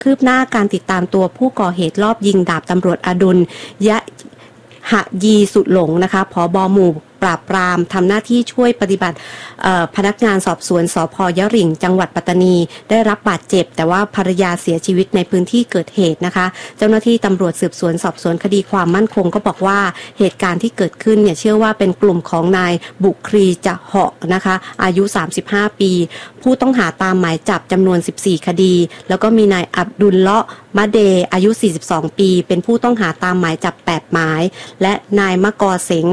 คืบหน้าการติดตามตัวผู้ก่อเหตุลอบยิงดาบตำรวจอดุลยะหยีสุหลงนะคะผบ.หมู่ปราบปรามทำหน้าที่ช่วยปฏิบัติพนักงานสอบสวนสภ.ยะหริ่งจังหวัดปัตตานีได้รับบาดเจ็บแต่ว่าภรรยาเสียชีวิตในพื้นที่เกิดเหตุนะคะเจ้าหน้าที่ตำรวจสืบสวนสอบสวนคดีความมั่นคงก็บอกว่าเหตุการณ์ที่เกิดขึ้นเนี่ยเชื่อว่าเป็นกลุ่มของนายบุครีจะเหาะนะคะอายุ35ปีผู้ต้องหาตามหมายจับจำนวน14คดีแล้วก็มีนายอับดุลเลาะมะเดอายุ42ปีเป็นผู้ต้องหาตามหมายจับ8หมายและนายมะกอเสง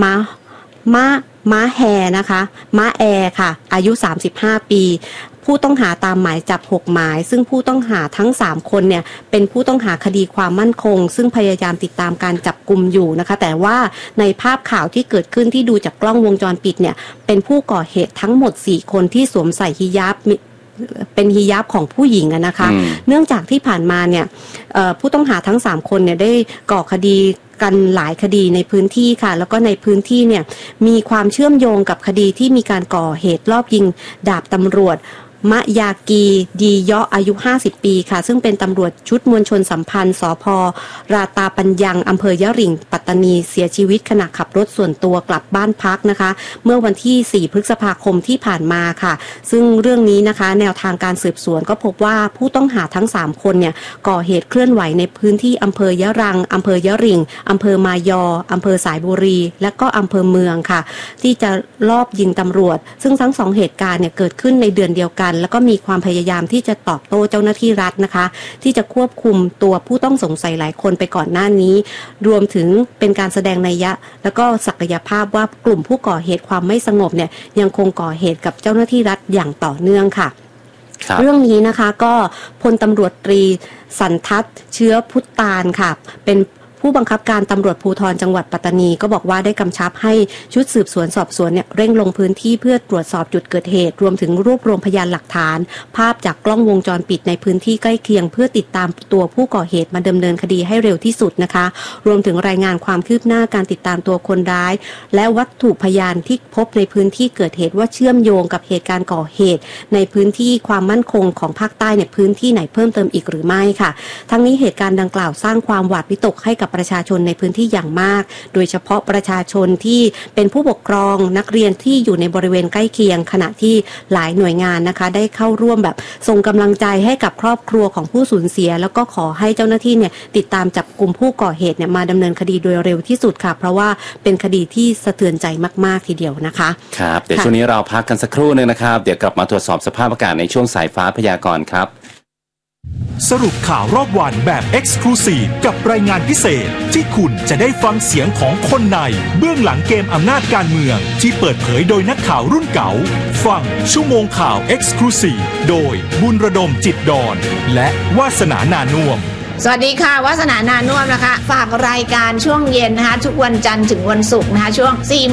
ม้าแฮนะคะม้าแอค่ะอายุ35ปีผู้ต้องหาตามหมายจับ6หมายซึ่งผู้ต้องหาทั้ง3คนเนี่ยเป็นผู้ต้องหาคดีความมั่นคงซึ่งพยายามติดตามการจับกุมอยู่นะคะแต่ว่าในภาพข่าวที่เกิดขึ้นที่ดูจากกล้องวงจรปิดเนี่ยเป็นผู้ก่อเหตุทั้งหมด4คนที่สวมใส่ฮิญาบเป็นฮิญาบของผู้หญิงนะคะเนื่องจากที่ผ่านมาเนี่ยผู้ต้องหาทั้ง3คนเนี่ยได้ก่อคดีกันหลายคดีในพื้นที่ค่ะแล้วก็ในพื้นที่เนี่ยมีความเชื่อมโยงกับคดีที่มีการก่อเหตุลอบยิงดาบตำรวจมะยากีดีเยาะอายุ50ปีค่ะซึ่งเป็นตำรวจชุดมวลชนสัมพันธ์สภ.ราตาปัญญังอำเภอยะหริ่งปัตตานีเสียชีวิตขณะขับรถส่วนตัวกลับบ้านพักนะคะเมื่อวันที่4พฤษภาคมที่ผ่านมาค่ะซึ่งเรื่องนี้นะคะแนวทางการสืบสวนก็พบว่าผู้ต้องหาทั้ง3คนเนี่ยก่อเหตุเคลื่อนไหวในพื้นที่อำเภอยะรังอำเภอยะหริ่งอำเภอมายออำเภอสายบุรีและก็อำเภอเมืองค่ะที่จะลอบยิงตำรวจซึ่งทั้ง2เหตุการณ์เนี่ยเกิดขึ้นในเดือนเดียวกันแล้วก็มีความพยายามที่จะตอบโต้เจ้าหน้าที่รัฐนะคะที่จะควบคุมตัวผู้ต้องสงสัยหลายคนไปก่อนหน้านี้รวมถึงเป็นการแสดงนัยยะแล้วก็ศักยภาพว่ากลุ่มผู้ก่อเหตุความไม่สงบเนี่ยยังคงก่อเหตุกับเจ้าหน้าที่รัฐอย่างต่อเนื่องค่ะเรื่องนี้นะคะก็พลตำรวจตรีสันทัศน์เชื้อพุทธานค่ะเป็นผู้บังคับการตำรวจภูธรจังหวัดปัตตานีก็บอกว่าได้กำชับให้ชุดสืบสวนสอบสวนเนี่ยเร่งลงพื้นที่เพื่อตรวจสอบจุดเกิดเหตุรวมถึงรวบรวมพยานหลักฐานภาพจากกล้องวงจรปิดในพื้นที่ใกล้เคียงเพื่อติดตามตัวผู้ก่อเหตุมาดำเนินคดีให้เร็วที่สุดนะคะรวมถึงรายงานความคืบหน้าการติดตามตัวคนร้ายและวัตถุพยานที่พบในพื้นที่เกิดเหตุว่าเชื่อมโยงกับเหตุการณ์ก่อเหตุในพื้นที่ความมั่นคงของภาคใต้ในพื้นที่ไหนเพิ่มเติมอีกหรือไม่ค่ะทั้งนี้เหตุการณ์ดังกล่าวสร้างความหวาดวิตกให้กับประชาชนในพื้นที่อย่างมากโดยเฉพาะประชาชนที่เป็นผู้ปกครองนักเรียนที่อยู่ในบริเวณใกล้เคียงขณะที่หลายหน่วยงานนะคะได้เข้าร่วมแบบส่งกำลังใจให้กับครอบครัวของผู้สูญเสียแล้วก็ขอให้เจ้าหน้าที่เนี่ยติดตามจับกลุ่มผู้ก่อเหตุเนี่ยมาดำเนินคดีโดยเร็วที่สุดค่ะเพราะว่าเป็นคดีที่สะเทือนใจมากๆทีเดียวนะคะครับเดี๋ยวช่วงนี้เราพักกันสักครู่นึงนะครับเดี๋ยวกลับมาตรวจสอบสภาพอากาศในช่วงสายฟ้าพยากรณ์ครับสรุปข่าวรอบวันแบบ Exclusive กับรายงานพิเศษที่คุณจะได้ฟังเสียงของคนในเบื้องหลังเกมอำนาจการเมืองที่เปิดเผยโดยนักข่าวรุ่นเก่าฟังชั่วโมงข่าว Exclusive โดยบุญระดมจิตดอนและวาสนานานุ่มสวัสดีค่ะวาสนานานุ่มนะคะฝากรายการช่วงเย็นนะคะทุกวันจันทร์ถึงวันศุกร์นะคะช่วง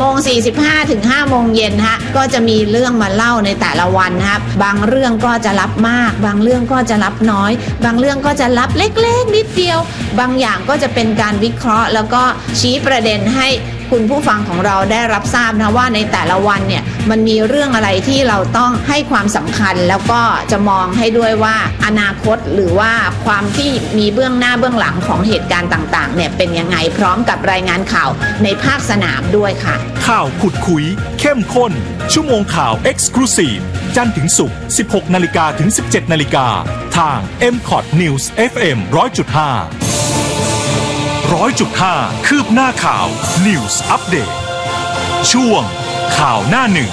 4:45 ถึง 5 โมงเย็นนะคะก็จะมีเรื่องมาเล่าในแต่ละวันนะคะบางเรื่องก็จะรับมากบางเรื่องก็จะรับน้อยบางเรื่องก็จะรับเล็กๆนิดเดียวบางอย่างก็จะเป็นการวิเคราะห์แล้วก็ชี้ประเด็นให้คุณผู้ฟังของเราได้รับทราบนะว่าในแต่ละวันเนี่ยมันมีเรื่องอะไรที่เราต้องให้ความสำคัญแล้วก็จะมองให้ด้วยว่าอนาคตหรือว่าความที่มีเบื้องหน้าเบื้องหลังของเหตุการณ์ต่างๆเนี่ยเป็นยังไงพร้อมกับรายงานข่าวในภาคสนามด้วยค่ะข่าวขุดคุยเข้มข้นชั่วโมงข่าว Exclusive จันทร์ถึงศุกร์ 16:00 นถึง 17:00 นทาง MCOT News FM 100.5 คืบหน้าข่าว News Update ช่วงข่าวหน้าหนึ่ง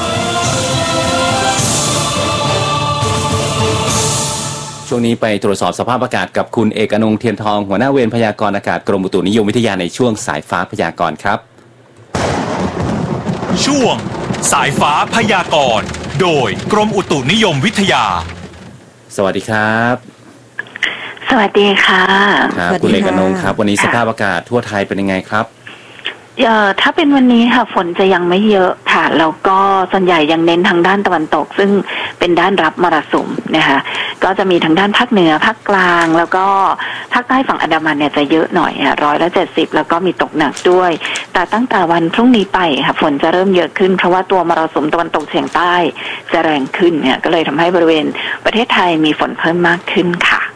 ช่วงนี้ไปตรวจสอบสภาพอากาศกับคุณเอกอนงค์เทียนทองหัวหน้าเวรพยากรณ์อากาศกรมอุตุนิยมวิทยาในช่วงสายฟ้าพยากรณ์ครับช่วงสายฟ้าพยากรณ์โดยกรมอุตุนิยมวิทยาสวัสดีครับสวัสดีค่ะครับคุณเอกอนงค์ครับวันนี้สภาพอากาศทั่วไทยเป็นยังไงครับถ้าเป็นวันนี้ค่ะฝนจะยังไม่เยอะค่ะแล้วก็ส่วนใหญ่ยังเน้นทางด้านตะวันตกซึ่งเป็นด้านรับมรสุมนะคะก็จะมีทางด้านภาคเหนือภาคกลางแล้วก็ภาคใต้ฝั่งอันดามันเนี่ยจะเยอะหน่อย170แล้วก็มีตกหนักด้วยแต่ตั้งแต่วันพรุ่งนี้ไปค่ะฝนจะเริ่มเยอะขึ้นเพราะว่าตัวมรสุมตะวันตกเฉียงใต้จะแรงขึ้นเนี่ยก็เลยทำให้บริเวณประเทศไทยมีฝนเพิ่มมากขึ้นค่ะ